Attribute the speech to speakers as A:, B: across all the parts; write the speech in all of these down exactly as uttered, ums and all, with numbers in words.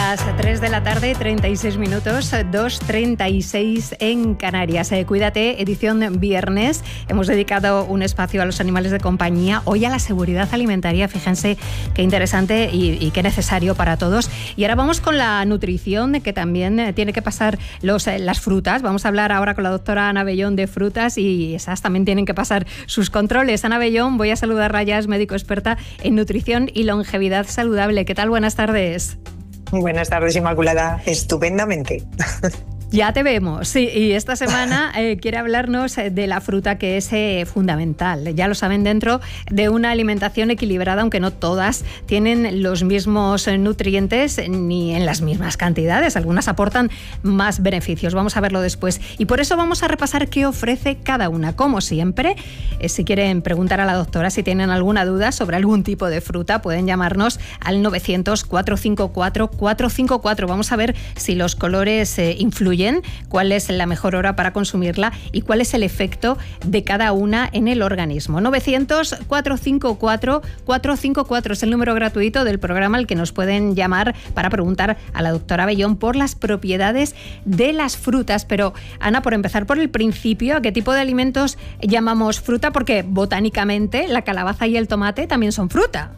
A: Las tres de la tarde, treinta y seis minutos, dos treinta y seis en Canarias. Eh, Cuídate, edición viernes. Hemos dedicado un espacio a los animales de compañía, hoy a la seguridad alimentaria. Fíjense qué interesante y, y qué necesario para todos. Y ahora vamos con la nutrición, que también tiene que pasar los, las frutas. Vamos a hablar ahora con la doctora Ana Bellón de frutas y esas también tienen que pasar sus controles. Ana Bellón, voy a saludarla ya, es médico experta en nutrición y longevidad saludable. ¿Qué tal? Buenas tardes.
B: Buenas tardes, Inmaculada. Estupendamente.
A: Ya te vemos, sí, y esta semana eh, quiere hablarnos de la fruta, que es eh, fundamental. Ya lo saben, dentro de una alimentación equilibrada, aunque no todas tienen los mismos nutrientes ni en las mismas cantidades. Algunas aportan más beneficios, vamos a verlo después. Y por eso vamos a repasar qué ofrece cada una. Como siempre, eh, si quieren preguntar a la doctora, si tienen alguna duda sobre algún tipo de fruta, pueden llamarnos al novecientos, cuatrocientos cincuenta y cuatro, cuatrocientos cincuenta y cuatro. Vamos a ver si los colores eh, influyen, cuál es la mejor hora para consumirla y cuál es el efecto de cada una en el organismo. novecientos, cuatrocientos cincuenta y cuatro, cuatrocientos cincuenta y cuatro es el número gratuito del programa al que nos pueden llamar para preguntar a la doctora Bellón por las propiedades de las frutas. Pero, Ana, por empezar por el principio, ¿a qué tipo de alimentos llamamos fruta? Porque botánicamente la calabaza y el tomate también son fruta.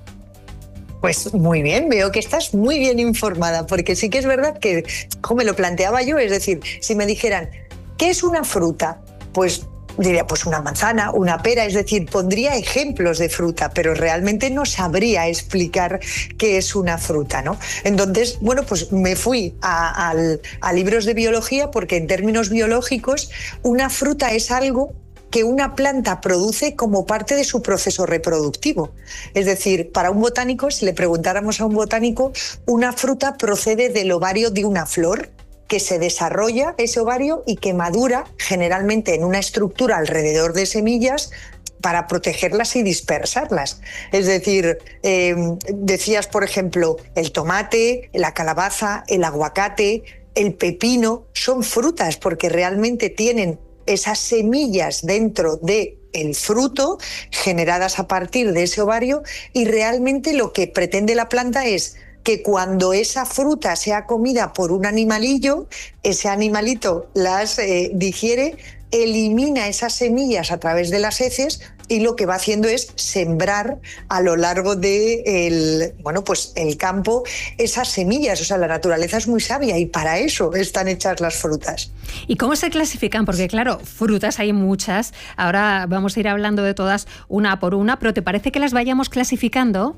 B: Pues muy bien, veo que estás muy bien informada, porque sí que es verdad que, como me lo planteaba yo, es decir, si me dijeran, ¿qué es una fruta? Pues diría, pues una manzana, una pera, es decir, pondría ejemplos de fruta, pero realmente no sabría explicar qué es una fruta, ¿no? Entonces, bueno, pues me fui a, a, a libros de biología, porque en términos biológicos, una fruta es algo que una planta produce como parte de su proceso reproductivo. Es decir, para un botánico, si le preguntáramos a un botánico, una fruta procede del ovario de una flor que se desarrolla ese ovario y que madura generalmente en una estructura alrededor de semillas para protegerlas y dispersarlas. Es decir, eh, decías, por ejemplo, el tomate, la calabaza, el aguacate, el pepino, son frutas porque realmente tienen esas semillas dentro de el fruto generadas a partir de ese ovario, y realmente lo que pretende la planta es que cuando esa fruta sea comida por un animalillo, ese animalito las eh, digiere, elimina esas semillas a través de las heces y lo que va haciendo es sembrar a lo largo del bueno, pues el campo esas semillas. O sea, la naturaleza es muy sabia y para eso están hechas las frutas.
A: ¿Y cómo se clasifican? Porque claro, frutas hay muchas. Ahora vamos a ir hablando de todas una por una, pero ¿te parece que las vayamos clasificando?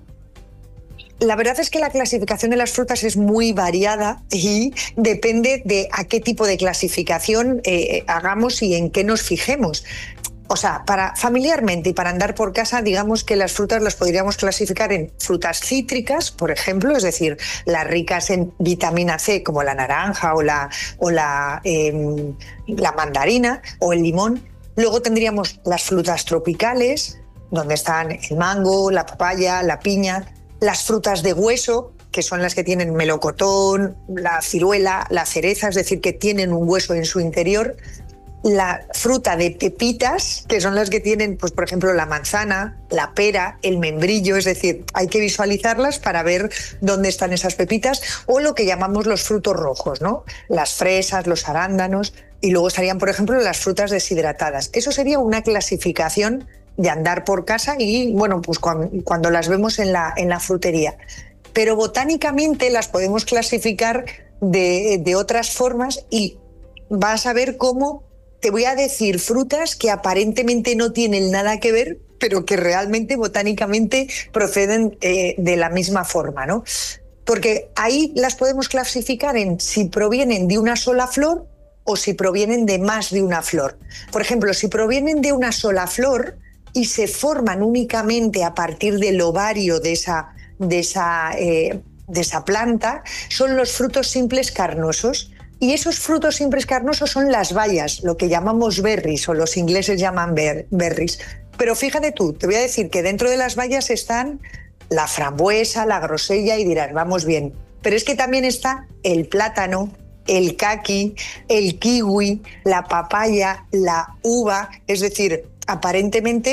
B: La verdad es que la clasificación de las frutas es muy variada y depende de a qué tipo de clasificación eh, hagamos y en qué nos fijemos. O sea, para familiarmente y para andar por casa, digamos que las frutas las podríamos clasificar en frutas cítricas, por ejemplo, es decir, las ricas en vitamina C, como la naranja o la, o la, eh, la mandarina o el limón. Luego tendríamos las frutas tropicales, donde están el mango, la papaya, la piña. Las frutas de hueso, que son las que tienen melocotón, la ciruela, la cereza, es decir, que tienen un hueso en su interior. La fruta de pepitas, que son las que tienen, pues, por ejemplo, la manzana, la pera, el membrillo, es decir, hay que visualizarlas para ver dónde están esas pepitas, o lo que llamamos los frutos rojos, ¿no? Las fresas, los arándanos, y luego estarían, por ejemplo, las frutas deshidratadas. Eso sería una clasificación de andar por casa y, bueno, pues cuando, cuando las vemos en la, en la frutería. Pero botánicamente las podemos clasificar de, de otras formas y vas a ver cómo te voy a decir frutas que aparentemente no tienen nada que ver, pero que realmente botánicamente proceden eh, de la misma forma, ¿no? Porque ahí las podemos clasificar en si provienen de una sola flor o si provienen de más de una flor. Por ejemplo, si provienen de una sola flor y se forman únicamente a partir del ovario de esa, de esa, eh, de esa planta, son los frutos simples carnosos. Y esos frutos simples carnosos son las bayas, lo que llamamos berries, o los ingleses llaman ber- berries. Pero fíjate tú, te voy a decir que dentro de las bayas están la frambuesa, la grosella, y dirás, vamos bien. Pero es que también está el plátano, el caqui, el kiwi, la papaya, la uva. Es decir, aparentemente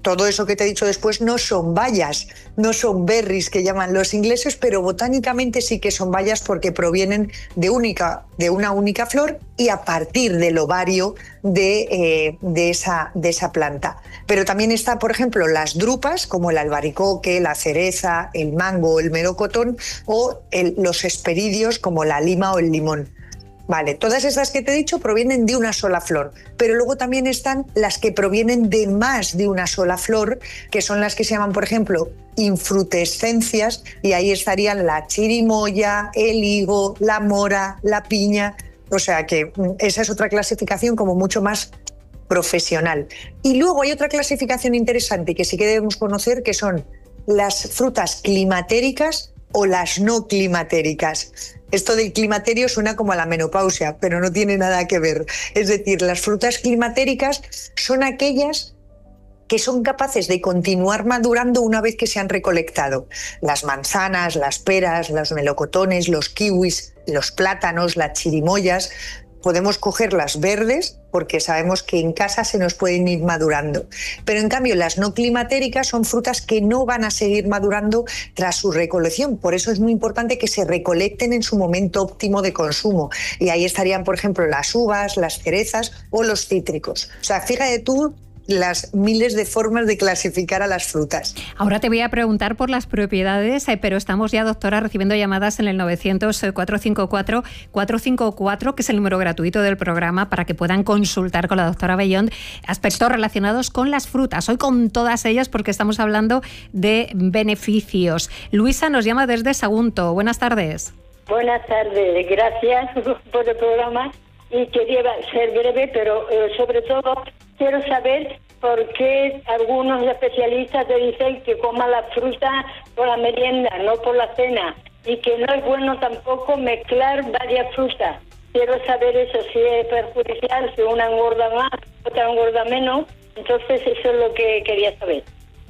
B: todo eso que te he dicho después no son bayas, no son berries que llaman los ingleses, pero botánicamente sí que son bayas porque provienen de, única, de una única flor y a partir del ovario de, eh, de, esa, de esa planta. Pero también está, por ejemplo, las drupas como el albaricoque, la cereza, el mango, el melocotón o el, los hesperidios como la lima o el limón. Vale, todas estas que te he dicho provienen de una sola flor, pero luego también están las que provienen de más de una sola flor, que son las que se llaman, por ejemplo, infrutescencias, y ahí estarían la chirimoya, el higo, la mora, la piña. O sea que esa es otra clasificación como mucho más profesional. Y luego hay otra clasificación interesante que sí que debemos conocer, que son las frutas climatéricas o las no climatéricas. Esto del climaterio suena como a la menopausia, pero no tiene nada que ver. Es decir, las frutas climatéricas son aquellas que son capaces de continuar madurando una vez que se han recolectado. Las manzanas, las peras, los melocotones, los kiwis, los plátanos, las chirimoyas. Podemos cogerlas verdes porque sabemos que en casa se nos pueden ir madurando. Pero en cambio las no climatéricas son frutas que no van a seguir madurando tras su recolección. Por eso es muy importante que se recolecten en su momento óptimo de consumo. Y ahí estarían, por ejemplo, las uvas, las cerezas o los cítricos. O sea, fíjate tú las miles de formas de clasificar a las frutas.
A: Ahora te voy a preguntar por las propiedades, eh, pero estamos ya, doctora, recibiendo llamadas en el novecientos, cuatrocientos cincuenta y cuatro, cuatrocientos cincuenta y cuatro, que es el número gratuito del programa, para que puedan consultar con la doctora Bellón aspectos relacionados con las frutas. Hoy con todas ellas, porque estamos hablando de beneficios. Luisa nos llama desde Sagunto. Buenas tardes.
C: Buenas tardes, gracias por el programa. Y quería ser breve, pero eh, sobre todo quiero saber por qué algunos especialistas te dicen que coma la fruta por la merienda, no por la cena, y que no es bueno tampoco mezclar varias frutas. Quiero saber eso, si es perjudicial, si una engorda más, otra engorda menos. Entonces eso es lo que quería saber.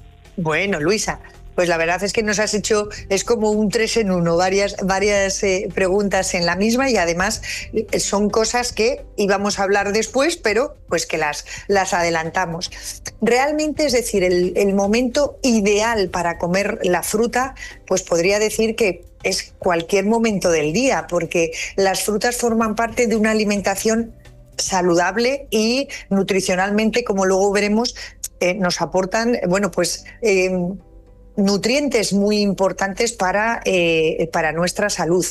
B: Bueno, Luisa, pues la verdad es que nos has hecho, es como un tres en uno, varias, varias eh, preguntas en la misma, y además son cosas que íbamos a hablar después, pero pues que las, las adelantamos. Realmente, es decir, el, el momento ideal para comer la fruta, pues podría decir que es cualquier momento del día, porque las frutas forman parte de una alimentación saludable y nutricionalmente, como luego veremos, eh, nos aportan, bueno, pues Eh, nutrientes muy importantes para, eh, para nuestra salud.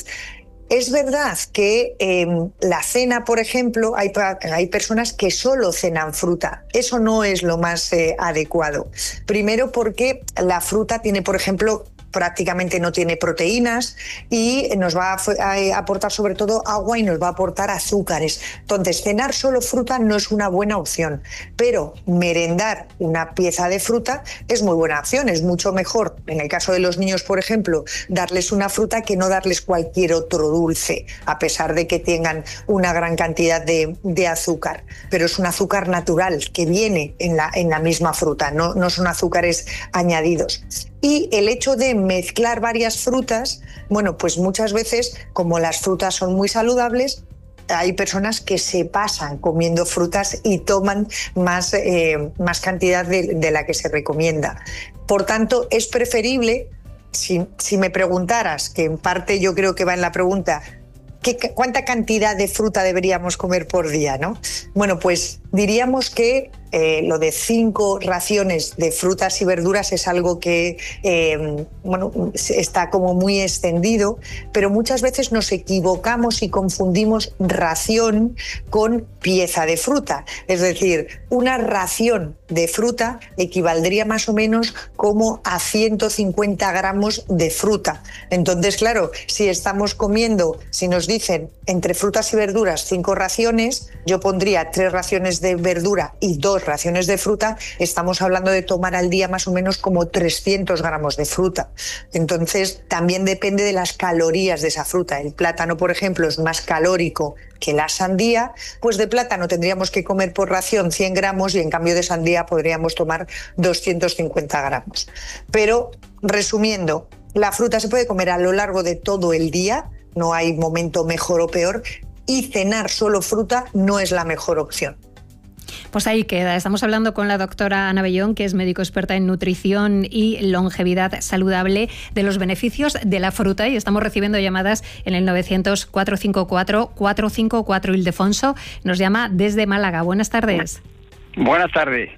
B: Es verdad que eh, la cena, por ejemplo, hay, hay personas que solo cenan fruta. Eso no es lo más eh, adecuado. Primero porque la fruta tiene, por ejemplo, prácticamente no tiene proteínas y nos va a aportar sobre todo agua y nos va a aportar azúcares. Entonces, cenar solo fruta no es una buena opción, pero merendar una pieza de fruta es muy buena opción. Es mucho mejor, en el caso de los niños, por ejemplo, darles una fruta que no darles cualquier otro dulce, a pesar de que tengan una gran cantidad de, de azúcar. Pero es un azúcar natural que viene en la, en la misma fruta, no, no son azúcares añadidos. Y el hecho de mezclar varias frutas, bueno, pues muchas veces, como las frutas son muy saludables, hay personas que se pasan comiendo frutas y toman más, eh, más cantidad de, de la que se recomienda. Por tanto, es preferible, si, si me preguntaras, que en parte yo creo que va en la pregunta, ¿qué, ¿cuánta cantidad de fruta deberíamos comer por día, ¿no? Bueno, pues diríamos que Eh, lo de cinco raciones de frutas y verduras es algo que eh, bueno, está como muy extendido, pero muchas veces nos equivocamos y confundimos ración con pieza de fruta. Es decir, una ración de fruta equivaldría más o menos como a ciento cincuenta gramos de fruta. Entonces, claro, si estamos comiendo, si nos dicen entre frutas y verduras cinco raciones, yo pondría tres raciones de verdura y dos raciones de fruta, estamos hablando de tomar al día más o menos como trescientos gramos de fruta. Entonces, también depende de las calorías de esa fruta. El plátano, por ejemplo, es más calórico que la sandía, pues de plátano tendríamos que comer por ración cien gramos y en cambio de sandía podríamos tomar doscientos cincuenta gramos. Pero, resumiendo, la fruta se puede comer a lo largo de todo el día, no hay momento mejor o peor, y cenar solo fruta no es la mejor opción.
A: Pues ahí queda. Estamos hablando con la doctora Ana Bellón, que es médico experta en nutrición y longevidad saludable, de los beneficios de la fruta, y estamos recibiendo llamadas en el novecientos, cuatrocientos cincuenta y cuatro, cuatrocientos cincuenta y cuatro. Ildefonso nos llama desde Málaga. Buenas tardes.
D: Buenas tardes.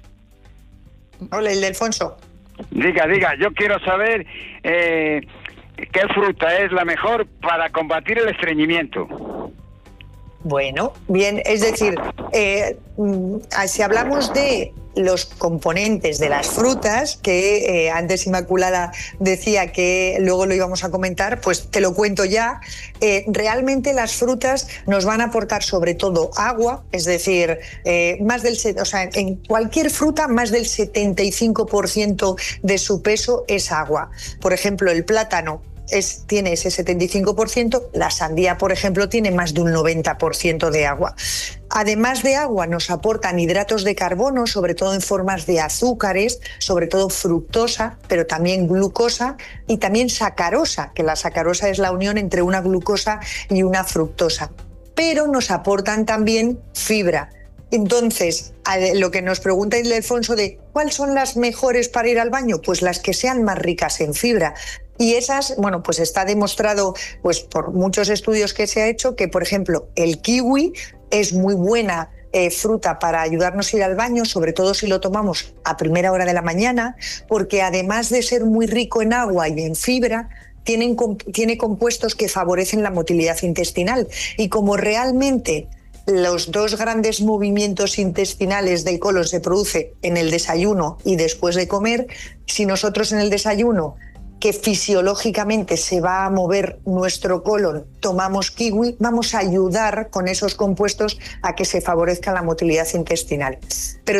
B: Hola, Ildefonso.
D: Diga, diga, yo quiero saber eh, qué fruta es la mejor para combatir el estreñimiento.
B: Bueno, bien, es decir, eh, si hablamos de los componentes de las frutas, que eh, antes Inmaculada decía que luego lo íbamos a comentar, pues te lo cuento ya. Eh, realmente las frutas nos van a aportar sobre todo agua, es decir, eh, más del, o sea, en cualquier fruta más del setenta y cinco por ciento de su peso es agua. Por ejemplo, el plátano Es, tiene ese setenta y cinco por ciento, la sandía, por ejemplo, tiene más de un noventa por ciento de agua. Además de agua, nos aportan hidratos de carbono, sobre todo en formas de azúcares, sobre todo fructosa, pero también glucosa y también sacarosa, que la sacarosa es la unión entre una glucosa y una fructosa. Pero nos aportan también fibra. Entonces, lo que nos pregunta Ildefonso de ¿cuáles son las mejores para ir al baño? Pues las que sean más ricas en fibra. Y esas, bueno, pues está demostrado pues por muchos estudios que se ha hecho que, por ejemplo, el kiwi es muy buena eh, fruta para ayudarnos a ir al baño, sobre todo si lo tomamos a primera hora de la mañana, porque además de ser muy rico en agua y en fibra, tienen, tiene compuestos que favorecen la motilidad intestinal. Y como realmente los dos grandes movimientos intestinales del colon se producen en el desayuno y después de comer, si nosotros en el desayuno, que fisiológicamente se va a mover nuestro colon, tomamos kiwi, vamos a ayudar con esos compuestos a que se favorezca la motilidad intestinal. Pero